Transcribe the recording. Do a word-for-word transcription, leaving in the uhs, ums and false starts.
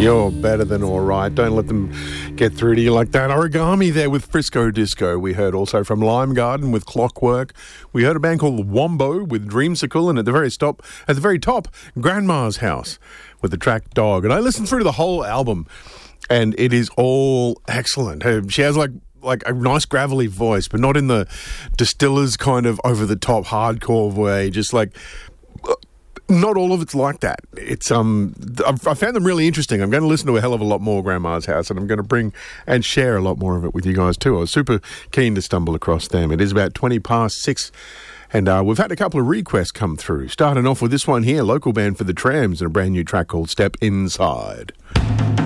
You're better than all right. Don't let them get through to you like that. Origami there with Frisco Disco. We heard also from Lime Garden with Clockwork. We heard a band called Wombo with Dreamsicle, and at the very top, at the very top, Grandma's House with the track Dog. And I listened through the whole album, and it is all excellent. She has like like a nice gravelly voice, but not in the Distillers kind of over the top hardcore way. Just like. Not all of it's like that. It's um, I've, I found them really interesting. I'm going to listen to a hell of a lot more Grandma's House, and I'm going to bring and share a lot more of it with you guys too. I was super keen to stumble across them. It is about twenty past six, and uh, we've had a couple of requests come through. Starting off with this one here, local band for the Trams, and a brand new track called Step Inside.